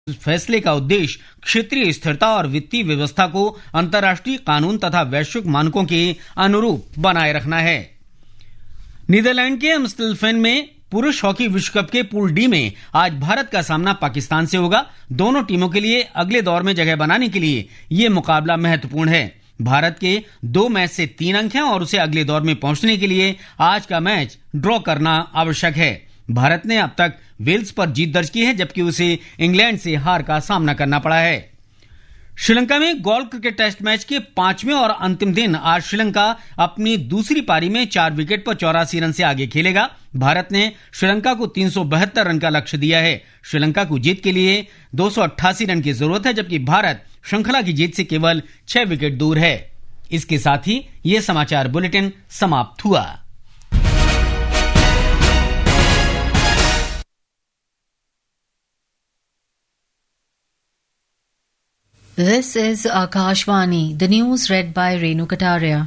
इस फैसले का उद्देश्य क्षेत्रीय स्थिरता और वित्तीय व्यवस्था को अंतर्राष्ट्रीय कानून तथा वैश्विक मानकों के अनुरूप बनाए रखना है। नीदरलैंड के एम्स्टेल्फेन में पुरुष हॉकी विश्व कप के पूल डी में आज भारत का सामना पाकिस्तान से होगा। दोनों टीमों के लिए अगले दौर में जगह बनाने के लिए ये मुकाबला महत्वपूर्ण है। भारत के 2 मैच से 3 अंक हैं और उसे अगले दौर में पहुंचने के लिए आज का मैच ड्रॉ करना आवश्यक है। भारत ने अब तक वेल्स पर जीत दर्ज की है, जबकि उसे इंग्लैंड से हार का सामना करना पड़ा है। श्रीलंका में गोल्फ क्रिकेट टेस्ट मैच के 5वें और अंतिम दिन आज श्रीलंका अपनी दूसरी पारी में 4 विकेट पर 84 रन से आगे खेलेगा। भारत ने श्रीलंका को 372 रन का लक्ष्य दिया है। श्रीलंका को जीत के लिए 288 रन की जरूरत है, जबकि भारत श्रृंखला की जीत से केवल 6 विकेट दूर है। इसके साथ ही ये समाचार बुलेटिन समाप्त हुआ। This is Akashvani, the news read by Renu Kataria.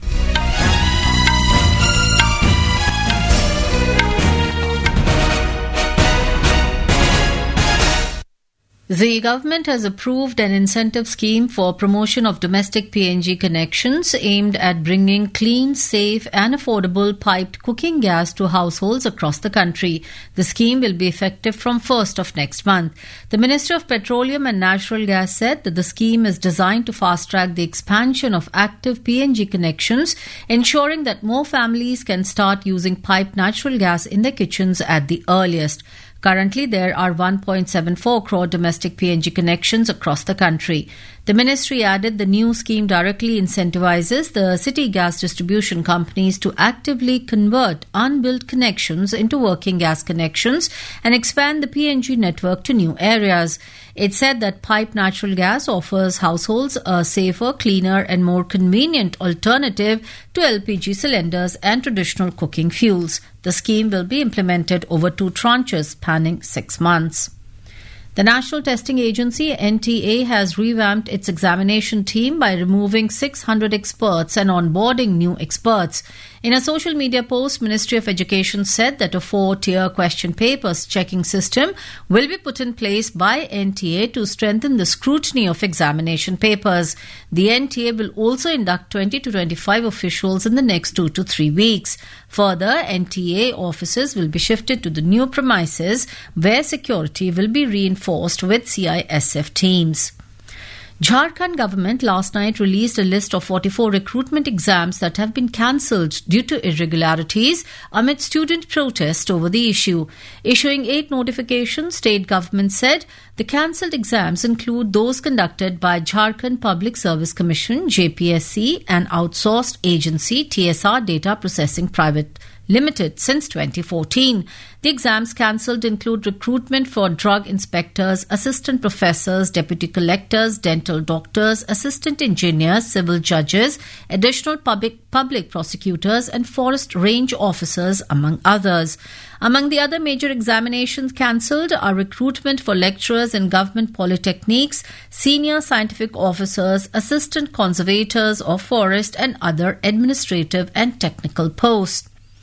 The government has approved an incentive scheme for promotion of domestic PNG connections aimed at bringing clean, safe and affordable piped cooking gas to households across the country. The scheme will be effective from 1st of next month. The Ministry of Petroleum and Natural Gas said that the scheme is designed to fast-track the expansion of active PNG connections, ensuring that more families can start using piped natural gas in their kitchens at the earliest. Currently, there are 1.74 crore domestic PNG connections across the country. The ministry added the new scheme directly incentivizes the city gas distribution companies to actively convert unbuilt connections into working gas connections and expand the PNG network to new areas. It said that piped natural gas offers households a safer, cleaner and more convenient alternative to LPG cylinders and traditional cooking fuels. The scheme will be implemented over 2 tranches spanning 6 months. The National Testing Agency, NTA, has revamped its examination team by removing 600 experts and onboarding new experts. In a social media post, Ministry of Education said that a 4-tier question papers checking system will be put in place by NTA to strengthen the scrutiny of examination papers. The NTA will also induct 20 to 25 officials in the next 2 to 3 weeks. Further, NTA offices will be shifted to the new premises where security will be reinforced with CISF teams. Jharkhand government last night released a list of 44 recruitment exams that have been cancelled due to irregularities amid student protest over the issue. Issuing 8 notifications, state government said the cancelled exams include those conducted by Jharkhand Public Service Commission, JPSC, and outsourced agency TSR Data Processing Private Limited since 2014. The exams cancelled include recruitment for drug inspectors, assistant professors, deputy collectors, dental doctors, assistant engineers, civil judges, additional public prosecutors and forest range officers, among others. Among the other major examinations cancelled are recruitment for lecturers in government polytechnics, senior scientific officers, assistant conservators of forest and other administrative and technical posts.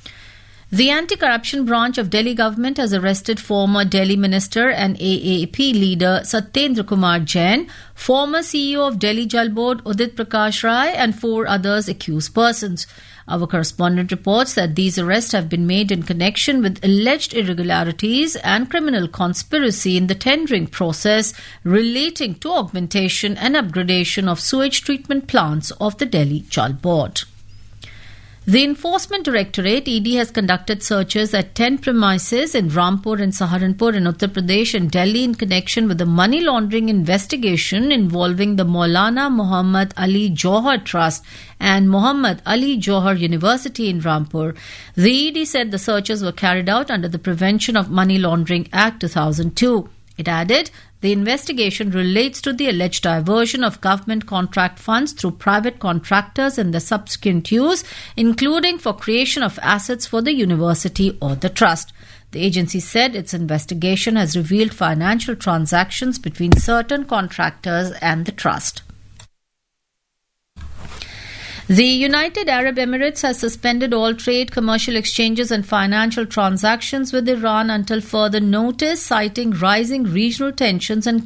The anti-corruption branch of Delhi government has arrested former Delhi minister and AAP leader Satyendra Kumar Jain, former CEO of Delhi Jal Board Udit Prakash Rai and 4 others accused persons. Our correspondent reports that these arrests have been made in connection with alleged irregularities and criminal conspiracy in the tendering process relating to augmentation and upgradation of sewage treatment plants of the Delhi Jal Board. The Enforcement Directorate ED has conducted searches at 10 premises in Rampur and Saharanpur in Uttar Pradesh and Delhi in connection with the money laundering investigation involving the Maulana Muhammad Ali Johar Trust and Muhammad Ali Johar University in Rampur. The ED said the searches were carried out under the Prevention of Money Laundering Act 2002. It added the investigation relates to the alleged diversion of government contract funds through private contractors and the subsequent use, including for creation of assets for the university or the trust. The agency said its investigation has revealed financial transactions between certain contractors and the trust. The United Arab Emirates has suspended all trade, commercial exchanges and financial transactions with Iran until further notice, citing rising regional tensions and